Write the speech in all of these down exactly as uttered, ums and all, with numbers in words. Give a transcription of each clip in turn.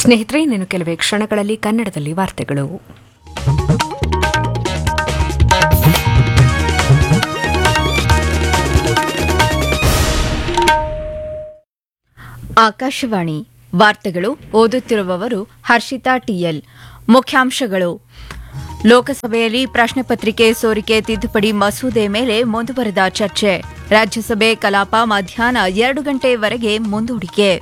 ಸ್ನೇಹಿತರೆ, ಇನ್ನೇನು ಕೆಲವೇ ಕ್ಷಣಗಳಲ್ಲಿ ಕನ್ನಡದಲ್ಲಿ ವಾರ್ತೆಗಳು. ಆಕಾಶವಾಣಿ ವಾರ್ತೆಗಳು. ಓದುತ್ತಿರುವವರು ಹರ್ಷಿತಾ ಟಿಎಲ್. ಮುಖ್ಯಾಂಶಗಳು: ಲೋಕಸಭೆಯಲ್ಲಿ ಪ್ರಶ್ನೆ ಪತ್ರಿಕೆ ಸೋರಿಕೆ ತಿದ್ದುಪಡಿ ಮಸೂದೆ ಮೇಲೆ ಮುಂದುವರೆದ ಚರ್ಚೆ. ರಾಜ್ಯಸಭೆ ಕಲಾಪ ಮಧ್ಯಾಹ್ನ ಎರಡು ಗಂಟೆವರೆಗೆ ಮುಂದೂಡಿಕೆ.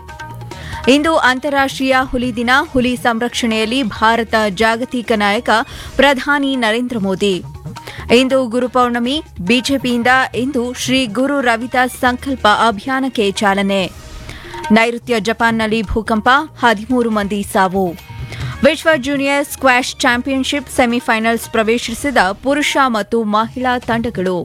ಇಂದು ಅಂತಾರಾಷ್ಟೀಯ ಹುಲಿ ದಿನ. ಹುಲಿ ಸಂರಕ್ಷಣೆಯಲ್ಲಿ ಭಾರತ ಜಾಗತಿಕ ನಾಯಕ. ಪ್ರಧಾನಿ ನರೇಂದ್ರ ಮೋದಿ. ಇಂದು ಗುರುಪೌರ್ಣಮಿ. ಬಿಜೆಪಿಯಿಂದ ಇಂದು ಶ್ರೀ ಗುರು ರವಿದಾಸ್ ಸಂಕಲ್ಪ ಅಭಿಯಾನಕ್ಕೆ ಚಾಲನೆ. ನೈಋತ್ಯ ಜಪಾನ್ನಲ್ಲಿ ಭೂಕಂಪ. ಹದಿಮೂರು ಮಂದಿ ಸಾವು. ವಿಶ್ವ ಜೂನಿಯರ್ ಸ್ಕ್ವಾಷ್ ಚಾಂಪಿಯನ್ಶಿಪ್ ಸೆಮಿಫೈನಲ್ಸ್ ಪ್ರವೇಶಿಸಿದ ಪುರುಷ ಮತ್ತು ಮಹಿಳಾ ತಂಡಗಳು.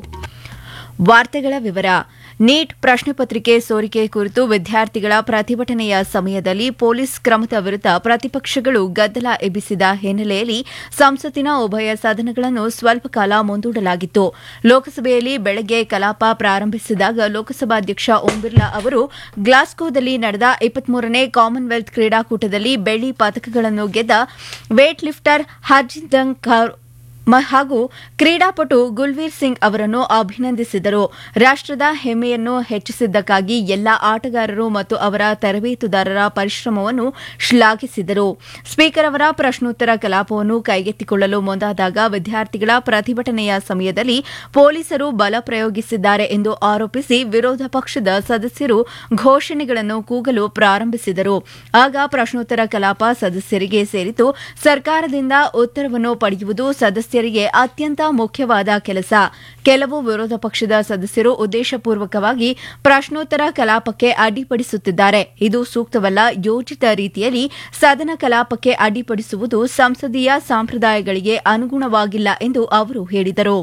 ವಾರ್ತೆಗಳ ವಿವರ. ನೀಟ್ ಪ್ರಶ್ನೆ ಪತ್ರಿಕೆ ಸೋರಿಕೆ ಕುರಿತು ವಿದ್ಯಾರ್ಥಿಗಳ ಪ್ರತಿಭಟನೆಯ ಸಮಯದಲ್ಲಿ ಪೊಲೀಸ್ ಕ್ರಮದ ವಿರುದ್ಧ ಪ್ರತಿಪಕ್ಷಗಳು ಗದ್ದಲ ಎಬ್ಬಿಸಿದ ಹಿನ್ನೆಲೆಯಲ್ಲಿ ಸಂಸತ್ತಿನ ಉಭಯ ಸದನಗಳನ್ನು ಸ್ವಲ್ಪ ಕಾಲ ಮುಂದೂಡಲಾಗಿತ್ತು. ಲೋಕಸಭೆಯಲ್ಲಿ ಬೆಳಗ್ಗೆ ಕಲಾಪ ಪ್ರಾರಂಭಿಸಿದಾಗ ಲೋಕಸಭಾಧ್ಯಕ್ಷ ಓಂ ಬಿರ್ಲಾ ಅವರು ಗ್ಲಾಸ್ಗೋದಲ್ಲಿ ನಡೆದ ಇಪ್ಪತ್ಮೂರನೇ ಕಾಮನ್ವೆಲ್ತ್ ಕ್ರೀಡಾಕೂಟದಲ್ಲಿ ಬೆಳ್ಳಿ ಪದಕಗಳನ್ನು ಗೆದ್ದ ವೇಟ್ ಲಿಫ್ಟರ್ ಹರ್ಜಿತ್ ಕೌರ್ ಹಾಗೂ ಕ್ರೀಡಾಪಟು ಗುಲ್ವೀರ್ ಸಿಂಗ್ ಅವರನ್ನು ಅಭಿನಂದಿಸಿದರು. ರಾಷ್ಟದ ಹೆಮ್ಮೆಯನ್ನು ಹೆಚ್ಚಿಸಿದ್ದಕ್ಕಾಗಿ ಎಲ್ಲಾ ಆಟಗಾರರು ಮತ್ತು ಅವರ ತರಬೇತುದಾರರ ಪರಿಶ್ರಮವನ್ನು ಶ್ಲಾಘಿಸಿದರು. ಸ್ಪೀಕರ್ ಅವರ ಪ್ರಶ್ನೋತ್ತರ ಕಲಾಪವನ್ನು ಕೈಗೆತ್ತಿಕೊಳ್ಳಲು ಮುಂದಾದಾಗ ವಿದ್ಯಾರ್ಥಿಗಳ ಪ್ರತಿಭಟನೆಯ ಸಮಯದಲ್ಲಿ ಪೊಲೀಸರು ಬಲ ಪ್ರಯೋಗಿಸಿದ್ದಾರೆ ಎಂದು ಆರೋಪಿಸಿ ವಿರೋಧ ಪಕ್ಷದ ಸದಸ್ಯರು ಘೋಷಣೆಗಳನ್ನು ಕೂಗಲು ಪ್ರಾರಂಭಿಸಿದರು. ಆಗ ಪ್ರಶ್ನೋತ್ತರ ಕಲಾಪ ಸದಸ್ಯರಿಗೆ ಸೇರಿತು. ಸರ್ಕಾರದಿಂದ ಉತ್ತರವನ್ನು ಪಡೆಯುವುದು ಸದಸ್ಯ ಅತ್ಯಂತ ಮುಖ್ಯವಾದ ಕೆಲಸ. ಕೆಲವು ವಿರೋಧ ಪಕ್ಷದ ಸದಸ್ಯರು ಉದ್ದೇಶಪೂರ್ವಕವಾಗಿ ಪ್ರಶ್ನೋತ್ತರ ಕಲಾಪಕ್ಕೆ ಅಡ್ಡಿಪಡಿಸುತ್ತಿದ್ದಾರೆ. ಇದು ಸೂಕ್ತವಲ್ಲ. ಯೋಜಿತ ರೀತಿಯಲ್ಲಿ ಸದನ ಕಲಾಪಕ್ಕೆ ಅಡ್ಡಿಪಡಿಸುವುದು ಸಂಸದೀಯ ಸಂಪ್ರದಾಯಗಳಿಗೆ ಅನುಗುಣವಾಗಿಲ್ಲ ಎಂದು ಅವರು ಹೇಳಿದರು.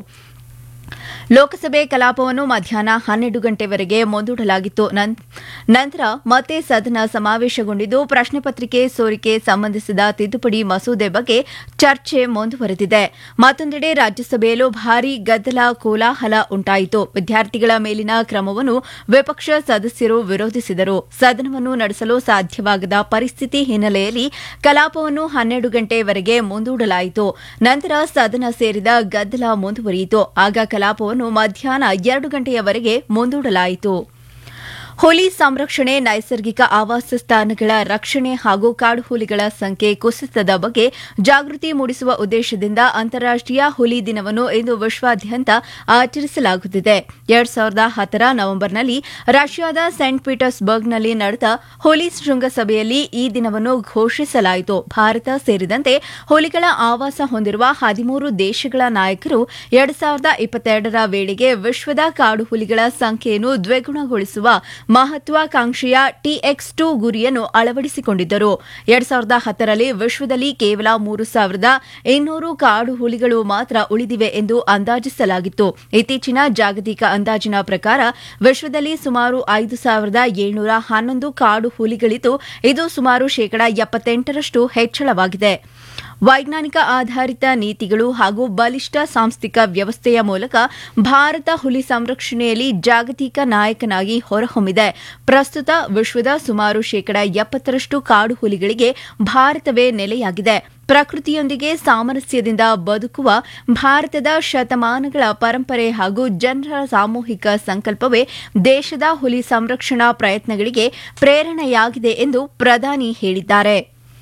ಲೋಕಸಭೆ ಕಲಾಪವನ್ನು ಮಧ್ಯಾಹ್ನ ಹನ್ನೆರಡು ಗಂಟೆವರೆಗೆ ಮುಂದೂಡಲಾಗಿತ್ತು. ನಂತರ ಮತ್ತೆ ಸದನ ಸಮಾವೇಶಗೊಂಡಿದ್ದು ಪ್ರಶ್ನೆ ಪತ್ರಿಕೆ ಸೋರಿಕೆ ಸಂಬಂಧಿಸಿದ ತಿದ್ದುಪಡಿ ಮಸೂದೆ ಬಗ್ಗೆ ಚರ್ಚೆ ಮುಂದುವರೆದಿದೆ. ಮತ್ತೊಂದೆಡೆ ರಾಜ್ಯಸಭೆಯಲ್ಲೂ ಭಾರೀ ಗದ್ದಲ ಕೋಲಾಹಲ ಉಂಟಾಯಿತು. ವಿದ್ಯಾರ್ಥಿಗಳ ಮೇಲಿನ ಕ್ರಮವನ್ನು ವಿಪಕ್ಷ ಸದಸ್ಯರು ವಿರೋಧಿಸಿದರು. ಸದನವನ್ನು ನಡೆಸಲು ಸಾಧ್ಯವಾಗದ ಪರಿಸ್ಥಿತಿ ಹಿನ್ನೆಲೆಯಲ್ಲಿ ಕಲಾಪವನ್ನು ಹನ್ನೆರಡು ಗಂಟೆವರೆಗೆ ಮುಂದೂಡಲಾಯಿತು. ನಂತರ ಸದನ ಸೇರಿದ ಗದ್ದಲ ಮುಂದುವರಿಯಿತು. ಆಗ ಕಲಾಪವನ್ನು ಮಧ್ಯಾಹ್ನ ಎರಡು ಗಂಟೆಯವರೆಗೆ ಮುಂದೂಡಲಾಯಿತು. ಹುಲಿ ಸಂರಕ್ಷಣೆ, ನೈಸರ್ಗಿಕ ಆವಾಸ ಸ್ಥಾನಗಳ ರಕ್ಷಣೆ ಹಾಗೂ ಕಾಡು ಹುಲಿಗಳ ಸಂಖ್ಯೆ ಕುಸಿತದ ಬಗ್ಗೆ ಜಾಗೃತಿ ಮೂಡಿಸುವ ಉದ್ದೇಶದಿಂದ ಅಂತಾರಾಷ್ಟೀಯ ಹುಲಿ ದಿನವನ್ನು ಇಂದು ವಿಶ್ವಾದ್ಯಂತ ಆಚರಿಸಲಾಗುತ್ತಿದೆ. ಎರಡ್ ಸಾವಿರದ ಹತ್ತರ ನವೆಂಬರ್ನಲ್ಲಿ ರಷ್ಯಾದ ಸೇಂಟ್ ಪೀಟರ್ಸ್ಬರ್ಗ್ನಲ್ಲಿ ನಡೆದ ಹುಲಿ ಶೃಂಗಸಭೆಯಲ್ಲಿ ಈ ದಿನವನ್ನು ಘೋಷಿಸಲಾಯಿತು. ಭಾರತ ಸೇರಿದಂತೆ ಹುಲಿಗಳ ಆವಾಸ ಹೊಂದಿರುವ ಹದಿಮೂರು ದೇಶಗಳ ನಾಯಕರು ಎರಡ್ ಸಾವಿರದ ಇಪ್ಪತ್ತೆರಡರ ವೇಳೆಗೆ ವಿಶ್ವದ ಕಾಡು ಹುಲಿಗಳ ಸಂಖ್ಯೆಯನ್ನು ದ್ವಿಗುಣಗೊಳಿಸುವ ಮಹತ್ವಾಕಾಂಕ್ಷೆಯ ಟಿಎಕ್ಸ್ ಟು ಗುರಿಯನ್ನು ಅಳವಡಿಸಿಕೊಂಡಿದ್ದರು. ಎರಡ್ ಸಾವಿರದ ಹತ್ತರಲ್ಲಿ ವಿಶ್ವದಲ್ಲಿ ಕೇವಲ ಮೂರು ಸಾವಿರದ ಇನ್ನೂರು ಕಾಡು ಹುಲಿಗಳು ಮಾತ್ರ ಉಳಿದಿವೆ ಎಂದು ಅಂದಾಜಿಸಲಾಗಿತ್ತು. ಇತ್ತೀಚಿನ ಜಾಗತಿಕ ಅಂದಾಜಿನ ಪ್ರಕಾರ ವಿಶ್ವದಲ್ಲಿ ಸುಮಾರು ಐದು ಸಾವಿರದ ಏಳ್ನೂರ ಹನ್ನೊಂದು ಕಾಡು ಹುಲಿಗಳಿದ್ದು, ಇದು ಸುಮಾರು ಶೇಕಡಾ ಎಪ್ಪತ್ತೆಂಟರಷ್ಟು ಹೆಚ್ಚಳವಾಗಿದೆ. ವೈಜ್ಞಾನಿಕ ಆಧಾರಿತ ನೀತಿಗಳು ಹಾಗೂ ಬಲಿಷ್ಠ ಸಾಂಸ್ಥಿಕ ವ್ಯವಸ್ಥೆಯ ಮೂಲಕ ಭಾರತ ಹುಲಿ ಸಂರಕ್ಷಣೆಯಲ್ಲಿ ಜಾಗತಿಕ ನಾಯಕನಾಗಿ ಹೊರಹೊಮ್ಮಿದೆ. ಪ್ರಸ್ತುತ ವಿಶ್ವದ ಸುಮಾರು ಶೇಕಡಾ ಎಪ್ಪತ್ತರಷ್ಟು ಕಾಡು ಹುಲಿಗಳಿಗೆ ಭಾರತವೇ ನೆಲೆಯಾಗಿದೆ. ಪ್ರಕೃತಿಯೊಂದಿಗೆ ಸಾಮರಸ್ಯದಿಂದ ಬದುಕುವ ಭಾರತದ ಶತಮಾನಗಳ ಪರಂಪರೆ ಹಾಗೂ ಜನರ ಸಾಮೂಹಿಕ ಸಂಕಲ್ಪವೇ ದೇಶದ ಹುಲಿ ಸಂರಕ್ಷಣಾ ಪ್ರಯತ್ನಗಳಿಗೆ ಪ್ರೇರಣೆಯಾಗಿದೆ ಎಂದು ಪ್ರಧಾನಿ ಹೇಳಿದ್ದಾರೆ.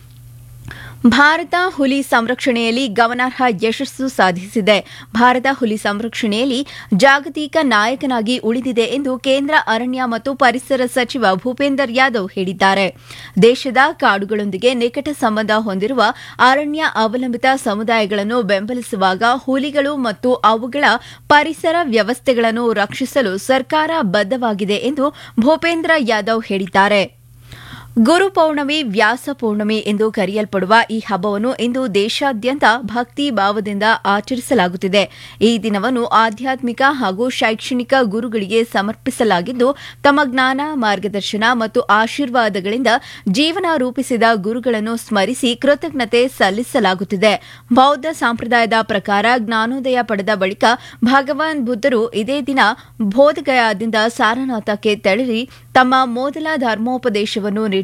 ಭಾರತ ಹುಲಿ ಸಂರಕ್ಷಣೆಯಲ್ಲಿ ಗಮನಾರ್ಹ ಯಶಸ್ಸು ಸಾಧಿಸಿದೆ. ಭಾರತ ಹುಲಿ ಸಂರಕ್ಷಣೆಯಲ್ಲಿ ಜಾಗತಿಕ ನಾಯಕನಾಗಿ ಉಳಿದಿದೆ ಎಂದು ಕೇಂದ್ರ ಅರಣ್ಯ ಮತ್ತು ಪರಿಸರ ಸಚಿವ ಭೂಪೇಂದರ್ ಯಾದವ್ ಹೇಳಿದ್ದಾರೆ. ದೇಶದ ಕಾಡುಗಳೊಂದಿಗೆ ನಿಕಟ ಸಂಬಂಧ ಹೊಂದಿರುವ ಅರಣ್ಯ ಅವಲಂಬಿತ ಸಮುದಾಯಗಳನ್ನು ಬೆಂಬಲಿಸುವಾಗ ಹುಲಿಗಳು ಮತ್ತು ಅವುಗಳ ಪರಿಸರ ವ್ಯವಸ್ಥೆಗಳನ್ನು ರಕ್ಷಿಸಲು ಸರ್ಕಾರ ಬದ್ಧವಾಗಿದೆ ಎಂದು ಭೂಪೇಂದ್ರ ಯಾದವ್ ಹೇಳಿದ್ದಾರೆ. ಗುರುಪೌರ್ಣಮಿ, ವ್ಯಾಸ ಪೌರ್ಣಮಿ ಎಂದು ಕರೆಯಲ್ಪಡುವ ಈ ಹಬ್ಬವನ್ನು ಇಂದು ದೇಶಾದ್ಯಂತ ಭಕ್ತಿ ಭಾವದಿಂದ ಆಚರಿಸಲಾಗುತ್ತಿದೆ. ಈ ದಿನವನ್ನು ಆಧ್ಯಾತ್ಮಿಕ ಹಾಗೂ ಶೈಕ್ಷಣಿಕ ಗುರುಗಳಿಗೆ ಸಮರ್ಪಿಸಲಾಗಿದ್ದು, ತಮ್ಮ ಜ್ಞಾನ, ಮಾರ್ಗದರ್ಶನ ಮತ್ತು ಆಶೀರ್ವಾದಗಳಿಂದ ಜೀವನ ರೂಪಿಸಿದ ಗುರುಗಳನ್ನು ಸ್ಮರಿಸಿ ಕೃತಜ್ಞತೆ ಸಲ್ಲಿಸಲಾಗುತ್ತಿದೆ. ಬೌದ್ಧ ಸಂಪ್ರದಾಯದ ಪ್ರಕಾರ ಜ್ಞಾನೋದಯ ಪಡೆದ ಬಳಿಕ ಭಗವಾನ್ ಬುದ್ಧರು ಇದೇ ದಿನ ಬೋಧಗಯಾದಿಂದ ಸಾರನಾಥಕ್ಕೆ ತೆರಳಿ ತಮ್ಮ ಮೊದಲ ಧರ್ಮೋಪದೇಶವನ್ನು ನೀಡಿದರು.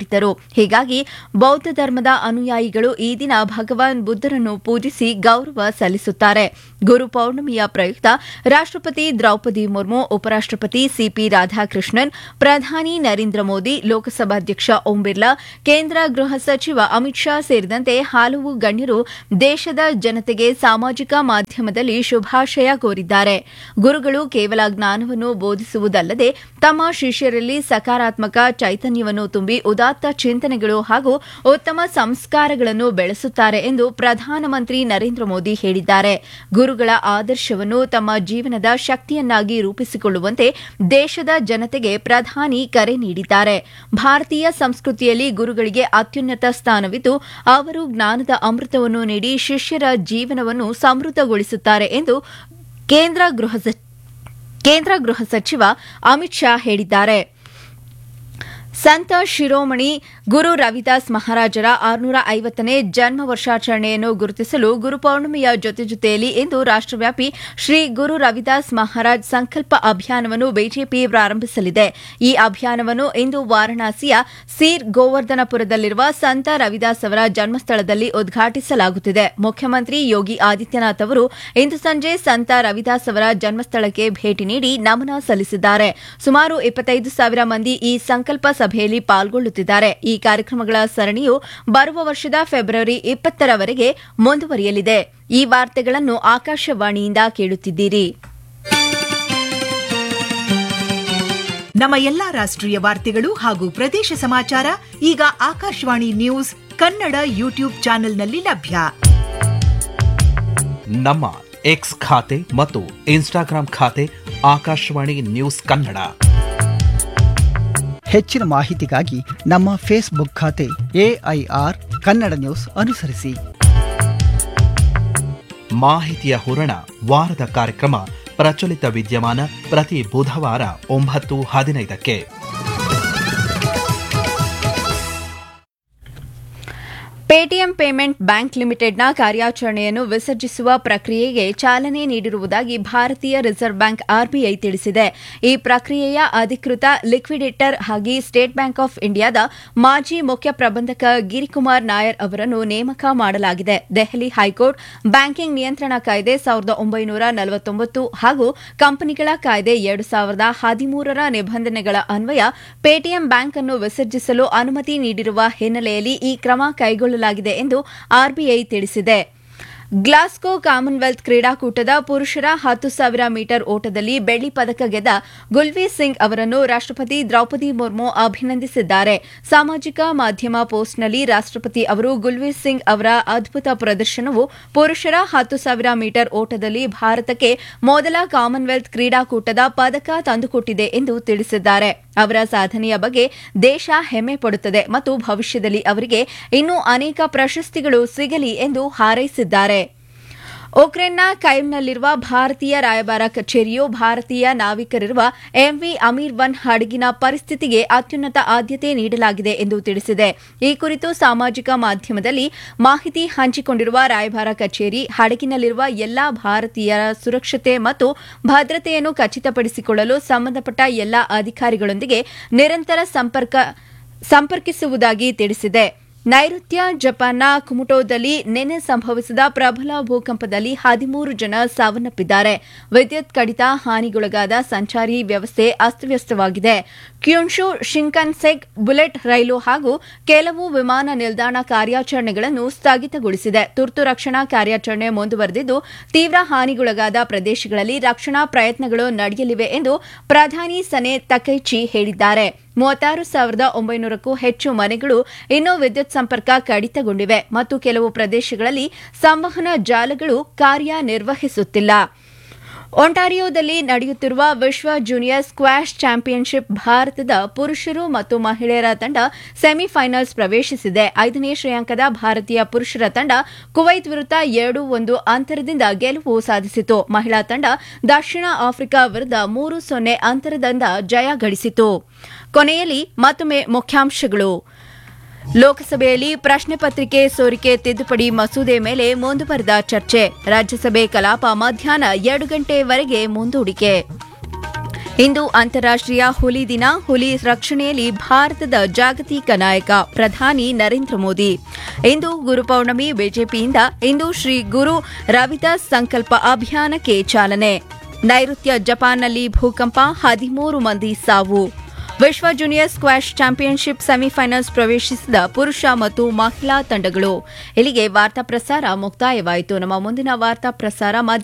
ನೀಡಿದ್ದರು. ಹೀಗಾಗಿ ಬೌದ್ಧ ಧರ್ಮದ ಅನುಯಾಯಿಗಳು ಈ ದಿನ ಭಗವಾನ್ ಬುದ್ಧರನ್ನು ಪೂಜಿಸಿ ಗೌರವ ಸಲ್ಲಿಸುತ್ತಾರೆ. ಗುರು ಪೌರ್ಣಮಿಯ ಪ್ರಯುಕ್ತ ರಾಷ್ಟ್ರಪತಿ ದ್ರೌಪದಿ ಮುರ್ಮು, ಉಪರಾಷ್ಟ್ರಪತಿ ಸಿಪಿ ರಾಧಾಕೃಷ್ಣನ್, ಪ್ರಧಾನಿ ನರೇಂದ್ರ ಮೋದಿ, ಲೋಕಸಭಾಧ್ಯಕ್ಷ ಓಂ ಬಿರ್ಲಾ, ಕೇಂದ್ರ ಗೃಹ ಸಚಿವ ಅಮಿತ್ ಶಾ ಸೇರಿದಂತೆ ಹಲವು ಗಣ್ಯರು ದೇಶದ ಜನತೆಗೆ ಸಾಮಾಜಿಕ ಮಾಧ್ಯಮದಲ್ಲಿ ಶುಭಾಶಯ ಕೋರಿದ್ದಾರೆ. ಗುರುಗಳು ಕೇವಲ ಜ್ಞಾನವನ್ನು ಬೋಧಿಸುವುದಲ್ಲದೆ ತಮ್ಮ ಶಿಷ್ಯರಲ್ಲಿ ಸಕಾರಾತ್ಮಕ ಚೈತನ್ಯವನ್ನು ತುಂಬಿ ಉದಾತ್ತ ಚಿಂತನೆಗಳು ಹಾಗೂ ಉತ್ತಮ ಸಂಸ್ಕಾರಗಳನ್ನು ಬೆಳೆಸುತ್ತಾರೆ ಎಂದು ಪ್ರಧಾನಮಂತ್ರಿ ನರೇಂದ್ರ ಮೋದಿ ಹೇಳಿದ್ದಾರೆ. ಗುರುಗಳ ಆದರ್ಶವನ್ನು ತಮ್ಮ ಜೀವನದ ಶಕ್ತಿಯನ್ನಾಗಿ ರೂಪಿಸಿಕೊಳ್ಳುವಂತೆ ದೇಶದ ಜನತೆಗೆ ಪ್ರಧಾನಿ ಕರೆ ನೀಡಿದ್ದಾರೆ. ಭಾರತೀಯ ಸಂಸ್ಕೃತಿಯಲ್ಲಿ ಗುರುಗಳಿಗೆ ಅತ್ಯುನ್ನತ ಸ್ಥಾನವಿದ್ದು, ಅವರು ಜ್ಞಾನದ ಅಮೃತವನ್ನು ನೀಡಿ ಶಿಷ್ಯರ ಜೀವನವನ್ನು ಸಮೃದ್ಧಗೊಳಿಸುತ್ತಾರೆ ಎಂದು ಕೇಂದ್ರ ಗೃಹ ಕೇಂದ್ರ ಗೃಹ ಸಚಿವ ಅಮಿತ್ ಶಾ ಹೇಳಿದ್ದಾರೆ. ಸಂತ ಶಿರೋಮಣಿ ಗುರು ರವಿದಾಸ್ ಮಹಾರಾಜರ ಆರುನೂರ ಐವತ್ತನೇ ಜನ್ಮ ವರ್ಷಾಚರಣೆಯನ್ನು ಗುರುತಿಸಲು ಗುರುಪೌರ್ಣಮಿಯ ಜೊತೆ ಜೊತೆಯಲ್ಲಿ ಇಂದು ರಾಷ್ಟ್ರವ್ಯಾಪಿ ಶ್ರೀ ಗುರು ರವಿದಾಸ್ ಮಹಾರಾಜ್ ಸಂಕಲ್ಪ ಅಭಿಯಾನವನ್ನು ಬಿಜೆಪಿ ಪ್ರಾರಂಭಿಸಲಿದೆ. ಈ ಅಭಿಯಾನವನ್ನು ಇಂದು ವಾರಾಣಸಿಯ ಸೀರ್ ಗೋವರ್ಧನಪುರದಲ್ಲಿರುವ ಸಂತ ರವಿದಾಸ್ ಅವರ ಜನ್ಮಸ್ಥಳದಲ್ಲಿ ಉದ್ಘಾಟಿಸಲಾಗುತ್ತಿದೆ. ಮುಖ್ಯಮಂತ್ರಿ ಯೋಗಿ ಆದಿತ್ಯನಾಥ್ ಅವರು ಇಂದು ಸಂಜೆ ಸಂತ ರವಿದಾಸ್ ಅವರ ಜನ್ಮಸ್ಥಳಕ್ಕೆ ಭೇಟಿ ನೀಡಿ ನಮನ ಸಲ್ಲಿಸಿದ್ದಾರೆ. ಸುಮಾರು ಇಪ್ಪತ್ತೈದು ಸಾವಿರ ಮಂದಿ ಈ ಸಂಕಲ್ಪ ಸಭೆಯಲ್ಲಿ ಪಾಲ್ಗೊಳ್ಳುತ್ತಿದ್ದಾರೆ. ಈ ಕಾರ್ಯಕ್ರಮಗಳ ಸರಣಿಯು ಬರುವ ವರ್ಷದ ಫೆಬ್ರವರಿ ಇಪ್ಪತ್ತರವರೆಗೆ ಮುಂದುವರಿಯಲಿದೆ. ಈ ವಾರ್ತೆಗಳನ್ನು ಆಕಾಶವಾಣಿಯಿಂದ ಕೇಳುತ್ತಿದ್ದೀರಿ. ನಮ್ಮ ಎಲ್ಲಾ ರಾಷ್ಟ್ರೀಯ ವಾರ್ತೆಗಳು ಹಾಗೂ ಪ್ರದೇಶ ಸಮಾಚಾರ ಈಗ ಆಕಾಶವಾಣಿ ನ್ಯೂಸ್ ಕನ್ನಡ ಯೂಟ್ಯೂಬ್ ಚಾನೆಲ್ನಲ್ಲಿ ಲಭ್ಯ. ನಮ್ಮ ಎಕ್ಸ್ ಖಾತೆ ಮತ್ತು ಇನ್ಸ್ಟಾಗ್ರಾಂ ಖಾತೆ ಆಕಾಶವಾಣಿ ನ್ಯೂಸ್ ಕನ್ನಡ. ಹೆಚ್ಚಿನ ಮಾಹಿತಿಗಾಗಿ ನಮ್ಮ ಫೇಸ್ಬುಕ್ ಖಾತೆ ಎಐಆರ್ ಕನ್ನಡ ನ್ಯೂಸ್ ಅನುಸರಿಸಿ. ಮಾಹಿತಿಯ ಹೂರಣ ವಾರದ ಕಾರ್ಯಕ್ರಮ ಪ್ರಚಲಿತ ವಿದ್ಯಮಾನ ಪ್ರತಿ ಬುಧವಾರ ಒಂಬತ್ತು ಹದಿನೈದಕ್ಕೆ. ಪೇಟಿಎಂ ಪೇಮೆಂಟ್ ಬ್ಯಾಂಕ್ ಲಿಮಿಟೆಡ್ನ ಕಾರ್ಯಾಚರಣೆಯನ್ನು ವಿಸರ್ಜಿಸುವ ಪ್ರಕ್ರಿಯೆಗೆ ಚಾಲನೆ ನೀಡಿರುವುದಾಗಿ ಭಾರತೀಯ ರಿಸರ್ವ್ ಬ್ಯಾಂಕ್ ಆರ್ಬಿಐ ತಿಳಿಸಿದೆ. ಈ ಪ್ರಕ್ರಿಯೆಯ ಅಧಿಕೃತ ಲಿಕ್ವಿಡೇಟರ್ ಆಗಿ ಸ್ಟೇಟ್ ಬ್ಯಾಂಕ್ ಆಫ್ ಇಂಡಿಯಾದ ಮಾಜಿ ಮುಖ್ಯ ಪ್ರಬಂಧಕ ಗಿರಿಕುಮಾರ್ ನಾಯರ್ ಅವರನ್ನು ನೇಮಕ ಮಾಡಲಾಗಿದೆ. ದೆಹಲಿ ಹೈಕೋರ್ಟ್ ಬ್ಯಾಂಕಿಂಗ್ ನಿಯಂತ್ರಣ ಕಾಯ್ದೆ ಸಾವಿರದ ಒಂಬೈನೂರ ನಲವತ್ತೊಂಬತ್ತು ಹಾಗೂ ಕಂಪನಿಗಳ ಕಾಯ್ದೆ ಎರಡು ಸಾವಿರದ ಹದಿಮೂರರ ನಿಬಂಧನೆಗಳ ಅನ್ವಯ ಪೇಟಿಎಂ ಬ್ಯಾಂಕ್ ಅನ್ನು ವಿಸರ್ಜಿಸಲು ಅನುಮತಿ ನೀಡಿರುವ ಹಿನ್ನೆಲೆಯಲ್ಲಿ ಈ ಕ್ರಮ ಕೈಗೊಳ್ಳಲಾಗಿದೆ ಎಂದು ಆರ್ಬಿಐ ತಿಳಿಸಿದೆ. ಗ್ಲಾಸ್ಗೋ ಕಾಮನ್ವೆಲ್ತ್ ಕ್ರೀಡಾಕೂಟದ ಪುರುಷರ ಹತ್ತು ಸಾವಿರ ಮೀಟರ್ ಓಟದಲ್ಲಿ ಬೆಳ್ಳಿ ಪದಕ ಗೆದ್ದ ಗುಲ್ವೀರ್ ಸಿಂಗ್ ಅವರನ್ನು ರಾಷ್ಟ್ರಪತಿ ದ್ರೌಪದಿ ಮುರ್ಮು ಅಭಿನಂದಿಸಿದ್ದಾರೆ. ಸಾಮಾಜಿಕ ಮಾಧ್ಯಮ ಪೋಸ್ಟ್ನಲ್ಲಿ ರಾಷ್ಟ್ರಪತಿ ಅವರು ಗುಲ್ವೀರ್ ಸಿಂಗ್ ಅವರ ಅದ್ಭುತ ಪ್ರದರ್ಶನವು ಪುರುಷರ ಹತ್ತು ಸಾವಿರ ಮೀಟರ್ ಓಟದಲ್ಲಿ ಭಾರತಕ್ಕೆ ಮೊದಲ ಕಾಮನ್ವೆಲ್ತ್ ಕ್ರೀಡಾಕೂಟದ ಪದಕ ತಂದುಕೊಟ್ಟಿದೆ ಎಂದು ತಿಳಿಸಿದ್ದಾರೆ. ಅವರ ಸಾಧನೆಯ ಬಗ್ಗೆ ದೇಶ ಹೆಮ್ಮೆ ಪಡುತ್ತದೆ ಮತ್ತು ಭವಿಷ್ಯದಲ್ಲಿ ಅವರಿಗೆ ಇನ್ನೂ ಅನೇಕ ಪ್ರಶಸ್ತಿಗಳು ಸಿಗಲಿ ಎಂದು ಹಾರೈಸಿದ್ದಾರೆ. ಉಕ್ರೇನ್ನ ಕೈವ್ನಲ್ಲಿರುವ ಭಾರತೀಯ ರಾಯಭಾರ ಕಚೇರಿಯು ಭಾರತೀಯ ನಾವಿಕರಿರುವ ಎಂವಿ ಅಮೀರ್ ಒನ್ ಹಡಗಿನ ಪರಿಸ್ಥಿತಿಗೆ ಅತ್ಯುನ್ನತ ಆದ್ಯತೆ ನೀಡಲಾಗಿದೆ ಎಂದು ತಿಳಿಸಿದೆ. ಈ ಕುರಿತು ಸಾಮಾಜಿಕ ಮಾಧ್ಯಮದಲ್ಲಿ ಮಾಹಿತಿ ಹಂಚಿಕೊಂಡಿರುವ ರಾಯಭಾರ ಕಚೇರಿ ಹಡಗಿನಲ್ಲಿರುವ ಎಲ್ಲಾ ಭಾರತೀಯರ ಸುರಕ್ಷತೆ ಮತ್ತು ಭದ್ರತೆಯನ್ನು ಖಚಿತಪಡಿಸಿಕೊಳ್ಳಲು ಸಂಬಂಧಪಟ್ಟ ಎಲ್ಲಾ ಅಧಿಕಾರಿಗಳೊಂದಿಗೆ ನಿರಂತರ ಸಂಪರ್ಕ ಸಂಪರ್ಕಿಸುವುದಾಗಿ ತಿಳಿಸಿದೆ. ನೈಋತ್ಯ ಜಪಾನ್ನ ಕುಮುಟೋದಲ್ಲಿ ನಿನ್ನೆ ಸಂಭವಿಸಿದ ಪ್ರಬಲ ಭೂಕಂಪದಲ್ಲಿ ಹದಿಮೂರು ಜನ ಸಾವನ್ನಪ್ಪಿದ್ದಾರೆ. ವಿದ್ಯುತ್ ಕಡಿತ ಹಾನಿಗೊಳಗಾದ ಸಂಚಾರಿ ವ್ಯವಸ್ಥೆ ಅಸ್ತವ್ಯಸ್ತವಾಗಿದೆ. ಕ್ಯೂನ್ಶು ಶಿಂಕನ್ಸೆನ್ ಬುಲೆಟ್ ರೈಲು ಹಾಗೂ ಕೆಲವು ವಿಮಾನ ನಿಲ್ದಾಣ ಕಾರ್ಯಾಚರಣೆಗಳನ್ನು ಸ್ಥಗಿತಗೊಳಿಸಿದೆ. ತುರ್ತು ರಕ್ಷಣಾ ಕಾರ್ಯಾಚರಣೆ ಮುಂದುವರೆದಿದ್ದು ತೀವ್ರ ಹಾನಿಗೊಳಗಾದ ಪ್ರದೇಶಗಳಲ್ಲಿ ರಕ್ಷಣಾ ಪ್ರಯತ್ನಗಳು ನಡೆಯಲಿವೆ ಎಂದು ಪ್ರಧಾನಿ ಸನೆ ತಕೈಚಿ ಹೇಳಿದ್ದಾರೆ. ಮೂವತ್ತಾರು ಸಾವಿರದ ಒಂಬೈನೂರಕ್ಕೂ ಹೆಚ್ಚು ಮನೆಗಳು ಇನ್ನೂ ವಿದ್ಯುತ್ ಸಂಪರ್ಕ ಕಡಿತಗೊಂಡಿವೆ ಮತ್ತು ಕೆಲವು ಪ್ರದೇಶಗಳಲ್ಲಿ ಸಂವಹನ ಜಾಲಗಳು ಕಾರ್ಯನಿರ್ವಹಿಸುತ್ತಿಲ್ಲ. ಒಂಟಾರಿಯೋದಲ್ಲಿ ನಡೆಯುತ್ತಿರುವ ವಿಶ್ವ ಜೂನಿಯರ್ ಸ್ಕ್ವಾಷ್ ಚಾಂಪಿಯನ್ಶಿಪ್ ಭಾರತದ ಪುರುಷರು ಮತ್ತು ಮಹಿಳೆಯರ ತಂಡ ಸೆಮಿಫೈನಲ್ಸ್ ಪ್ರವೇಶಿಸಿದೆ. ಐದನೇ ಶ್ರೇಯಾಂಕದ ಭಾರತೀಯ ಪುರುಷರ ತಂಡ ಕುವೈತ್ ವಿರುದ್ಧ ಎರಡು ಒಂದು ಅಂತರದಿಂದ ಗೆಲುವು ಸಾಧಿಸಿತು. ಮಹಿಳಾ ತಂಡ ದಕ್ಷಿಣ ಆಫ್ರಿಕಾ ವಿರುದ್ಧ ಮೂರು ಸೊನ್ನೆ ಅಂತರದಿಂದ ಜಯ ಗಳಿಸಿತು. ಕೊನೆಯಲ್ಲಿ ಮತ್ತೊಮ್ಮೆ ಮುಖ್ಯಾಂಶಗಳು. ಲೋಕಸಭೆಯಲ್ಲಿ ಪ್ರಶ್ನೆ ಪತ್ರಿಕೆ ಸೋರಿಕೆ ತಿದ್ದುಪಡಿ ಮಸೂದೆ ಮೇಲೆ ಮುಂದುವರೆದ ಚರ್ಚೆ. ರಾಜ್ಯಸಭೆ ಕಲಾಪ ಮಧ್ಯಾಹ್ನ ಎರಡು ಗಂಟೆವರೆಗೆ ಮುಂದೂಡಿಕೆ. ಇಂದು ಅಂತಾರಾಷ್ಟ್ರೀಯ ಹುಲಿ ದಿನ. ಹುಲಿ ರಕ್ಷಣೆಯಲ್ಲಿ ಭಾರತದ ಜಾಗತಿಕ ನಾಯಕ ಪ್ರಧಾನಿ ನರೇಂದ್ರ ಮೋದಿ. ಇಂದು ಗುರುಪೌರ್ಣಮಿ. ಬಿಜೆಪಿಯಿಂದ ಇಂದು ಶ್ರೀ ಗುರು ರವಿದಾಸ್ ಸಂಕಲ್ಪ ಅಭಿಯಾನಕ್ಕೆ ಚಾಲನೆ. ನೈಋತ್ಯ ಜಪಾನ್ನಲ್ಲಿ ಭೂಕಂಪ, ಹದಿಮೂರು ಮಂದಿ ಸಾವು. ವಿಶ್ವ ಜೂನಿಯರ್ ಸ್ಕ್ವಾಷ್ ಚಾಂಪಿಯನ್ಶಿಪ್ ಸೆಮಿಫೈನಲ್ಸ್ ಪ್ರವೇಶಿಸಿದ ಪುರುಷ ಮತ್ತು ಮಹಿಳಾ ತಂಡಗಳು. ಇಲ್ಲಿಗೆ ವಾರ್ತಾ ಪ್ರಸಾರ ಮುಕ್ತಾಯವಾಯಿತು. ನಮ್ಮ ಮುಂದಿನ ವಾರ್ತಾ ಪ್ರಸಾರ